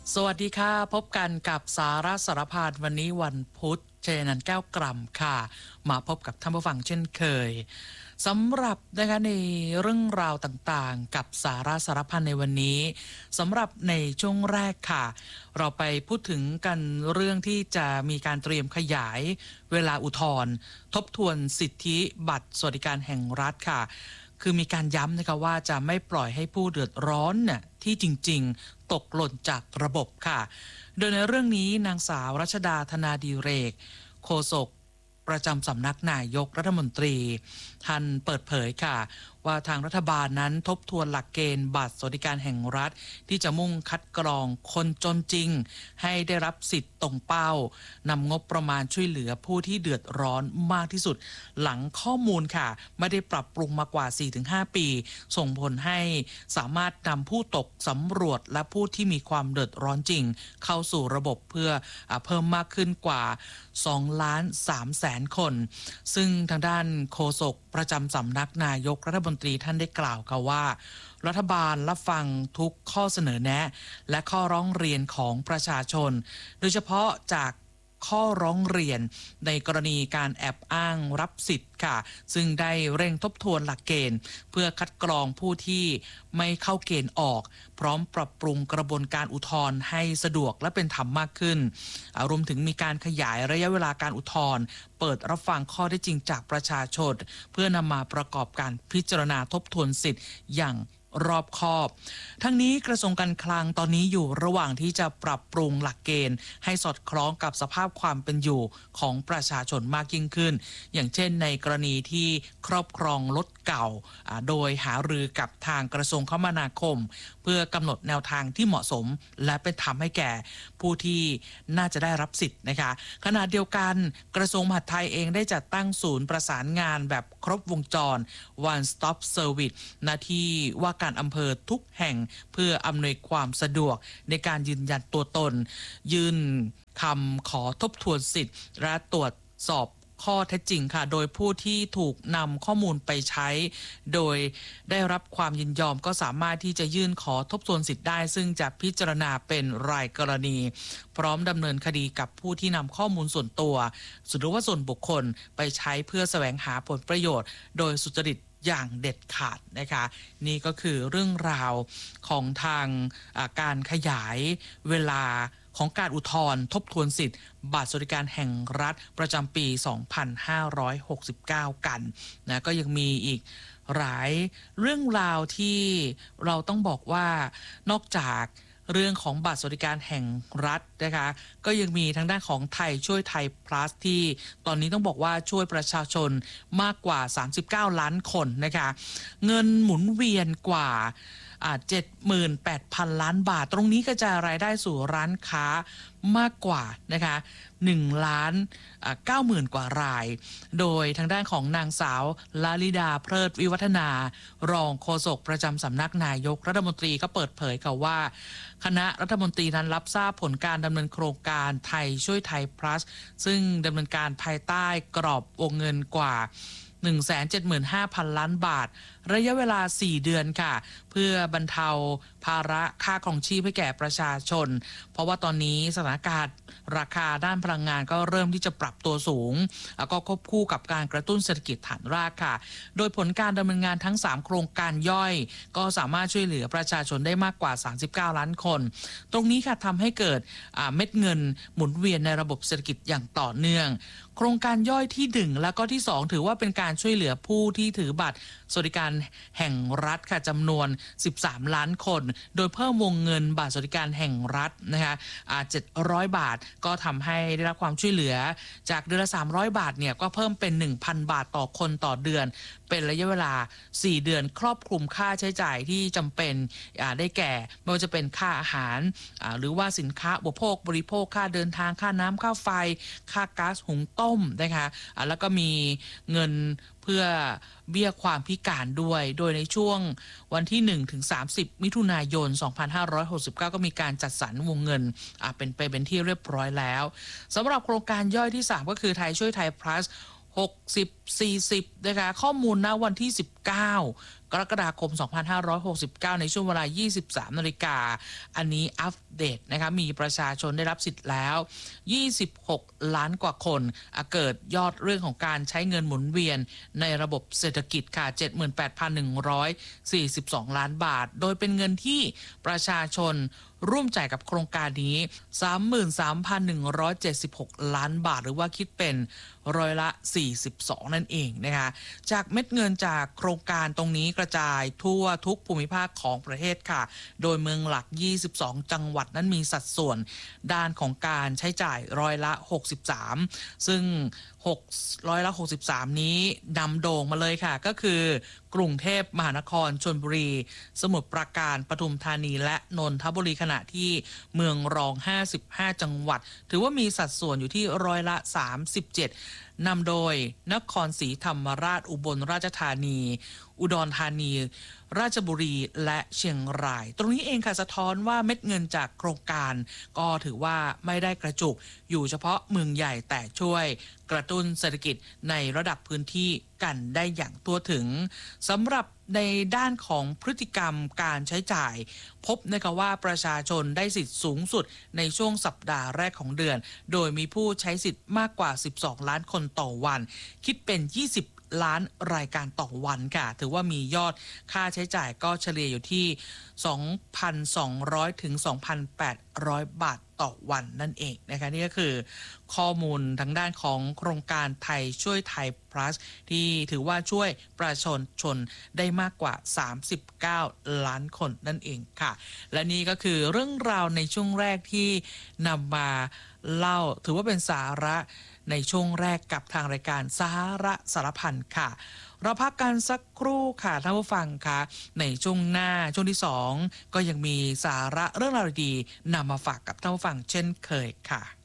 สวัสดีค่ะพบกันกับสาระสารพัดวันนี้วันพุธเจนันแก้วกล่ำค่ะมาพบกับท่านผู้ฟังเช่นเคยสำหรับนะคะในเรื่องราวต่างๆกับสาระสารพันในวันนี้สำหรับในช่วงแรกค่ะเราไปพูดถึงกันเรื่องที่จะมีการเตรียมขยายเวลาอุทธรณ์ทบทวนสิทธิบัตรสวัสดิการแห่งรัฐค่ะคือมีการย้ำนะคะว่าจะไม่ปล่อยให้ผู้เดือดร้อนน่ะที่จริงๆตกหล่นจากระบบค่ะโดยในเรื่องนี้นางสาวรัชดาธนาดิเรกโฆษกประจำสำนักนายกรัฐมนตรีท่านเปิดเผยค่ะว่าทางรัฐบาลนั้นทบทวนหลักเกณฑ์บัตรสวัสดิการแห่งรัฐที่จะมุ่งคัดกรองคนจนจริงให้ได้รับสิทธิ์ตรงเป้านำงบประมาณช่วยเหลือผู้ที่เดือดร้อนมากที่สุดหลังข้อมูลค่ะไม่ได้ปรับปรุงมากว่า 4-5 ปีส่งผลให้สามารถนำผู้ตกสำรวจและผู้ที่มีความเดือดร้อนจริงเข้าสู่ระบบเพื่อเพิ่มมากขึ้นกว่า2,300,000 คนซึ่งทางด้านโฆษกประจำสำนักนายกรัฐมนตรีท่านได้กล่าวค่ะว่ารัฐบาลรับฟังทุกข้อเสนอแนะและข้อร้องเรียนของประชาชนโดยเฉพาะจากข้อร้องเรียนในกรณีการแอบอ้างรับสิทธิ์ค่ะซึ่งได้เร่งทบทวนหลักเกณฑ์เพื่อคัดกรองผู้ที่ไม่เข้าเกณฑ์ออกพร้อมปรับปรุงกระบวนการอุทธรณ์ให้สะดวกและเป็นธรรมมากขึ้นรวมถึงมีการขยายระยะเวลาการอุทธรณ์เปิดรับฟังข้อเท็จจริงจากประชาชนเพื่อนำมาประกอบการพิจารณาทบทวนสิทธิ์อย่างรอบคอบทั้งนี้กระทรวงการคลังตอนนี้อยู่ระหว่างที่จะปรับปรุงหลักเกณฑ์ให้สอดคล้องกับสภาพความเป็นอยู่ของประชาชนมากยิ่งขึ้นอย่างเช่นในกรณีที่ครอบครองรถเก่าโดยหารือกับทางกระทรวงคมนาคมเพื่อกำหนดแนวทางที่เหมาะสมและเป็นธรรมให้แก่ผู้ที่น่าจะได้รับสิทธิ์นะคะขณะเดียวกันกระทรวงมหาดไทยเองได้จัดตั้งศูนย์ประสานงานแบบครบวงจร One Stop Service หน้าที่ว่าการอำเภอทุกแห่งเพื่ออำนวยความสะดวกในการยืนยันตัวตนยื่นคำขอทบทวนสิทธิ์และตรวจสอบข้อเท็จจริงค่ะโดยผู้ที่ถูกนำข้อมูลไปใช้โดยได้รับความยินยอมก็สามารถที่จะยื่นขอทบทวนสิทธิ์ได้ซึ่งจะพิจารณาเป็นรายกรณีพร้อมดำเนินคดีกับผู้ที่นำข้อมูลส่วนตัวหรือว่าส่วนบุคคลไปใช้เพื่อแสวงหาผลประโยชน์โดยสุจริตอย่างเด็ดขาดนะคะนี่ก็คือเรื่องราวของทางการขยายเวลาของการอุทธรณ์ทบทวนสิทธิ์บัตรสวัสดิการแห่งรัฐประจำปี 2569 กันนะก็ยังมีอีกหลายเรื่องราวที่เราต้องบอกว่านอกจากเรื่องของบัตรสวัสดิการแห่งรัฐนะคะก็ยังมีทางด้านของไทยช่วยไทย plus ที่ตอนนี้ต้องบอกว่าช่วยประชาชนมากกว่า39ล้านคนนะคะเงินหมุนเวียนกว่า78,000 ล้านบาทตรงนี้กระจายรายได้สู่ร้านค้ามากกว่านะคะ1,90,000 กว่ารายโดยทางด้านของนางสาวลลิดาเพลิดวิวัฒนารองโฆษกประจำสำนักนายกรัฐมนตรีก็เปิดเผยค่ะว่าคณะรัฐมนตรีนั้นรับทราบผลการดำเนินโครงการไทยช่วยไทย plus ซึ่งดำเนินการภายใต้กรอบวงเงินกว่า175,000 ล้านบาทระยะเวลา4เดือนค่ะเพื่อบรรเทาภาระค่าครองชีพให้แก่ประชาชนเพราะว่าตอนนี้สถานการณ์ราคาด้านพลังงานก็เริ่มที่จะปรับตัวสูงแล้วก็ควบคู่กับการกระตุ้นเศรษฐกิจฐานรากค่ะโดยผลการดำเนินงานทั้ง3โครงการย่อยก็สามารถช่วยเหลือประชาชนได้มากกว่า39ล้านคนตรงนี้ค่ะทำให้เกิดเม็ดเงินหมุนเวียนในระบบเศรษฐกิจอย่างต่อเนื่องโครงการย่อยที่1แล้วก็ที่2ถือว่าเป็นการช่วยเหลือผู้ที่ถือบัตรสวัสดิการแห่งรัฐค่ะจำนวน13ล้านคนโดยเพิ่มวงเงินบัตรสวัสดิการแห่งรัฐนะคะ700 บาทก็ทำให้ได้รับความช่วยเหลือจากเดือนละ300 บาทเนี่ยก็เพิ่มเป็น 1,000 บาทต่อคนต่อเดือนเป็นระยะเวลา4เดือนครอบคลุมค่าใช้จ่ายที่จำเป็นได้แก่ไม่ว่าจะเป็นค่าอาหารหรือว่าสินค้าอุปโภคบริโภคค่าเดินทางค่าน้ำค่าไฟค่าก๊าซหุงต้มนะคะแล้วก็มีเงินเพื่อเบี้ยความพิการด้วยโดยในช่วงวันที่1ถึง30มิถุนายน2569ก็มีการจัดสรรวงเงินเป็นที่เรียบร้อยแล้วสำหรับโครงการย่อยที่3ก็คือไทยช่วยไทย plus 60-40นะคะข้อมูลณวันที่19 กรกฎาคม 2569 ในช่วงเวลา 23 นาฬิกาอันนี้อัปเดตนะคะมีประชาชนได้รับสิทธิ์แล้ว 26 ล้านกว่าคนเกิดยอดเรื่องของการใช้เงินหมุนเวียนในระบบเศรษฐกิจค่ะ 78,142 ล้านบาทโดยเป็นเงินที่ประชาชนร่วมจ่ายกับโครงการนี้ 33,176 ล้านบาทหรือว่าคิดเป็นร้อยละ 42 นั่นเองนะคะจากเม็ดเงินจากโครงการตรงนี้กระจายทั่วทุกภูมิภาคของประเทศค่ะโดยเมืองหลัก 22 จังหวัดนั้นมีสัดส่วนด้านของการใช้จ่ายร้อยละ 63 ซึ่งร้อยละ 63 นี้นำโด่งมาเลยค่ะก็คือกรุงเทพมหานครชลบุรีสมุทรปราการปทุมธานีและนนทบุรีขณะที่เมืองรอง 55 จังหวัดถือว่ามีสัดส่วนอยู่ที่ร้อยละ 37นำโดยนครศรีธรรมราชอุบลราชธานีอุดรธานีราชบุรีและเชียงรายตรงนี้เองค่ะสะท้อนว่าเม็ดเงินจากโครงการก็ถือว่าไม่ได้กระจุกอยู่เฉพาะเมืองใหญ่แต่ช่วยกระตุ้นเศรษฐกิจในระดับพื้นที่กันได้อย่างทั่วถึงสำหรับในด้านของพฤติกรรมการใช้จ่ายพบนะคะว่าประชาชนได้สิทธิ์สูงสุดในช่วงสัปดาห์แรกของเดือนโดยมีผู้ใช้สิทธิ์มากกว่า12ล้านคนต่อวันคิดเป็น20ล้านรายการต่อวันค่ะถือว่ามียอดค่าใช้จ่ายก็เฉลี่ยอยู่ที่ 2,200 ถึง 2,800 บาทต่อวันนั่นเองนะคะนี่ก็คือข้อมูลทางด้านของโครงการไทยช่วยไทย plus ที่ถือว่าช่วยประชาชนได้มากกว่า39ล้านคนนั่นเองค่ะและนี่ก็คือเรื่องราวในช่วงแรกที่นำมาเล่าถือว่าเป็นสาระในช่วงแรกกับทางรายการสาระสารพันค่ะเราพักกันสักครู่ค่ะท่านผู้ฟังค่ะในช่วงหน้าช่วงที่2ก็ยังมีสาระเรื่องราวดีๆนำมาฝากกับท่านผู้ฟังเช่นเคยค่ะ